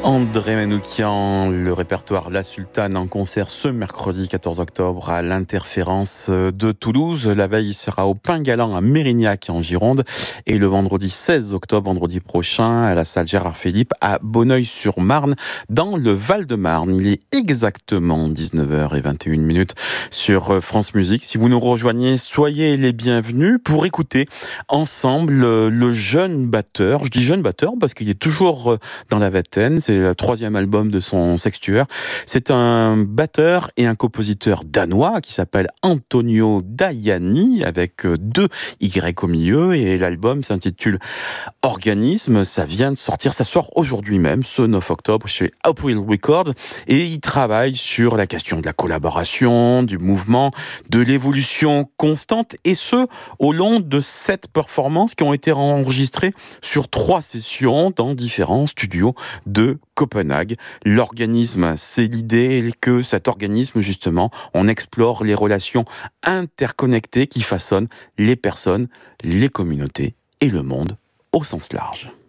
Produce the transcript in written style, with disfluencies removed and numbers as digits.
André Manoukian, le répertoire La Sultane en concert ce mercredi 14 octobre à l'Interférence de Toulouse. La veille, il sera au Pain Galant à Mérignac en Gironde et le vendredi 16 octobre, vendredi prochain, à la salle Gérard Philippe à Bonneuil-sur-Marne dans le Val-de-Marne. Il est exactement 19h21 sur France Musique. Si vous nous rejoignez, soyez les bienvenus pour écouter ensemble le jeune batteur. Je dis jeune batteur parce qu'il est toujours dans la vingtaine. C'est le 3e album de son sextueur. C'est un batteur et un compositeur danois qui s'appelle Antonio Daiani avec 2 Y au milieu, et l'album s'intitule Organisme. Ça vient de sortir, ça sort aujourd'hui même, ce 9 octobre chez Upwell Records, et il travaille sur la question de la collaboration, du mouvement, de l'évolution constante, et ce, au long de 7 performances qui ont été enregistrées sur 3 sessions dans différents studios de Copenhague. L'organisme, c'est l'idée que cet organisme, justement, on explore les relations interconnectées qui façonnent les personnes, les communautés et le monde au sens large.